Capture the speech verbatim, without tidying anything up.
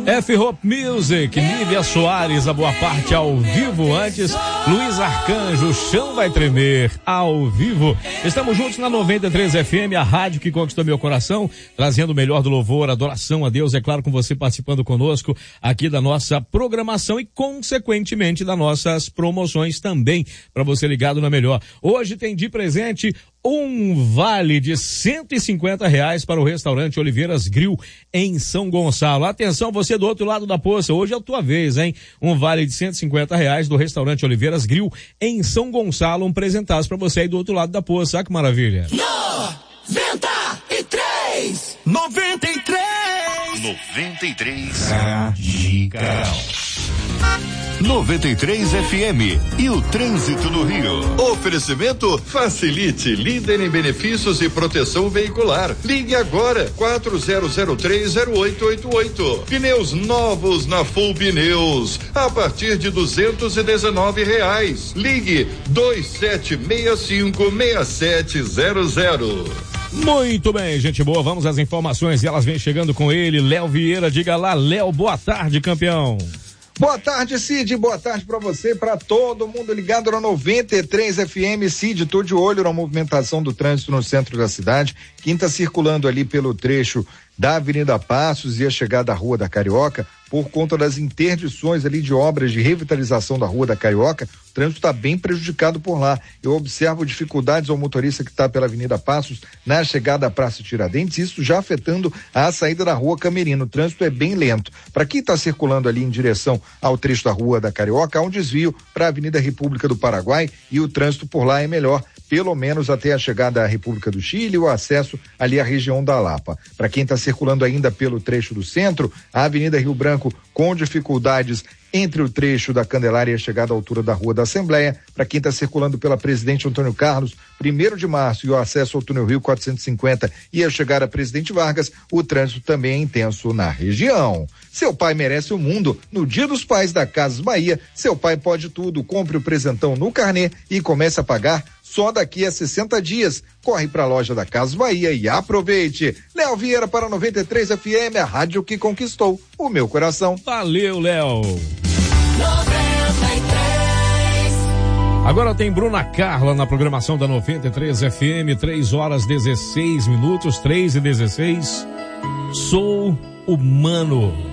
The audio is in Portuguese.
F-Hope Music, Lívia Soares, a boa parte ao vivo. Antes, Luiz Arcanjo, o chão vai tremer, ao vivo. Estamos juntos na noventa e três F M, a rádio que conquistou meu coração, trazendo o melhor do louvor, adoração a Deus, é claro, com você participando conosco aqui da nossa programação e, consequentemente, das nossas promoções também, para você ligado na melhor. Hoje tem de presente um vale de cento e cinquenta reais para o restaurante Oliveiras Grill em São Gonçalo. Atenção, você do outro lado da poça, hoje é a tua vez, hein? Um vale de cento e cinquenta reais do restaurante Oliveiras Grill em São Gonçalo, um presentaço para você aí do outro lado da poça. Ah, que maravilha. noventa e três! noventa e três! noventa e três Radical. noventa e três F M e o trânsito no Rio. Oferecimento Facilite, líder em benefícios e proteção veicular. Ligue agora quatro zero zero três zero oito oito oito. Pneus novos na Full Pneus a partir de duzentos e dezenove reais. Ligue dois sete seis cinco seis sete zero zero. Muito bem, gente boa, vamos às informações e elas vêm chegando com ele, Léo Vieira. Diga lá, Léo, boa tarde, campeão. Boa tarde, Cid, boa tarde pra você, pra todo mundo ligado na noventa e três F M. Cid, tô de olho na movimentação do trânsito no centro da cidade. Quem tá circulando ali pelo trecho da Avenida Passos e a chegada à Rua da Carioca, por conta das interdições ali de obras de revitalização da Rua da Carioca, o trânsito está bem prejudicado por lá. Eu observo dificuldades ao motorista que está pela Avenida Passos na chegada à Praça Tiradentes, isso já afetando a saída da Rua Camerino. O trânsito é bem lento. Para quem está circulando ali em direção ao trecho da Rua da Carioca, há um desvio para a Avenida República do Paraguai e o trânsito por lá é melhor, pelo menos até a chegada à República do Chile e o acesso ali à região da Lapa. Para quem está circulando ainda pelo trecho do centro, a Avenida Rio Branco com dificuldades entre o trecho da Candelária e a chegada à altura da Rua da Assembleia. Para quem está circulando pela Presidente Antônio Carlos, primeiro de março, e o acesso ao túnel Rio quatrocentos e cinquenta e a chegada a Presidente Vargas, o trânsito também é intenso na região. Seu pai merece o mundo. No Dia dos Pais da Casas Bahia, seu pai pode tudo. Compre o presentão no carnê e comece a pagar só daqui a sessenta dias. Corre para a loja da Casas Bahia e aproveite. Léo Vieira para noventa e três F M, a rádio que conquistou o meu coração. Valeu, Léo. Agora tem Bruna Carla na programação da noventa e três F M, três horas dezesseis minutos, três e dezesseis. Sou humano.